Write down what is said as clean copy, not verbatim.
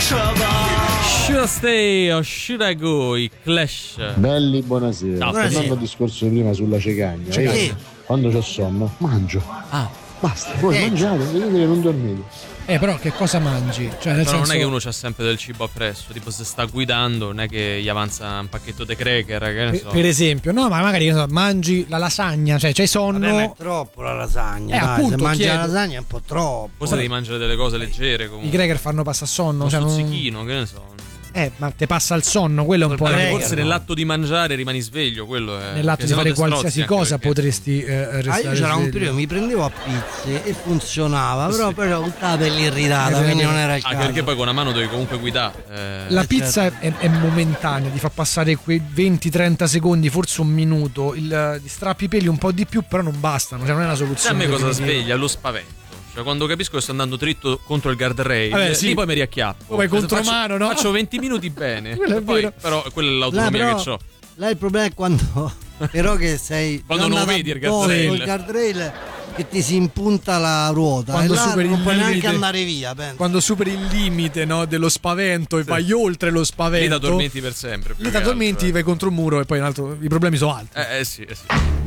Should I stay or should I go? I Clash. Belli, buonasera. Ciao, Tornando al discorso di prima sulla cecagna, io quando c'ho sonno mangio. Basta, voi mangiate, vedete che non dormite. Però che cosa mangi? Cioè, nel Però senso... non è che uno c'ha sempre del cibo appresso, tipo se sta guidando non è che gli avanza un pacchetto di cracker, che ne so. Per esempio, no, ma magari mangi la lasagna, cioè c'hai sonno. Vabbè, è troppo la lasagna. Dai, appunto, se mangi chiedo. la lasagna è un po' troppo. Forse devi mangiare delle cose leggere I comunque. cracker fanno passare sonno. Uno Cioè stuzzichino, che ne so. ma te passa il sonno, quello è un po' Forse nell'atto di mangiare rimani sveglio, quello è. nell'atto di fare qualsiasi cosa potresti restare io c'era un sveglio. periodo mi prendevo a pizze e funzionava, però un po' irritata, quindi non era il caso. Anche perché poi con una mano devi comunque guidare. La pizza è momentanea, ti fa passare quei 20-30 secondi, forse un minuto, ti strappi i peli un po' di più, però non bastano, cioè non è una Sai a soluzione. me cosa definitiva. sveglia? Lo spavento. Cioè, quando capisco che sto andando dritto contro il guardrail, Vabbè, sì. lì poi mi riacchiappo. Vai Cioè, contromano, no? Faccio 20 minuti bene. Quello è Poi, vero. però quella è l'autonomia che ho. Là il problema è quando però che sei Quando non andata vedi il addosso guardrail. col guardrail che ti si impunta la ruota Quando e là superi non il puoi neanche limite. andare via, penso. Quando superi il limite, no, dello spavento e vai oltre lo spavento. Lì ti addormenti per sempre. più Lì ti che altro, addormenti, vai contro un muro e poi i problemi sono altri. Sì.